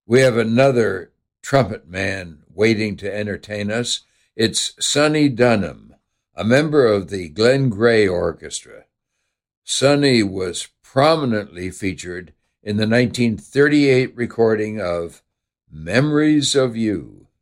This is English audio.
We have another trumpet man waiting to entertain us. It's Sonny Dunham, a member of the Glenn Gray Orchestra. Sonny was prominently featured in the 1938 recording of Memories of You.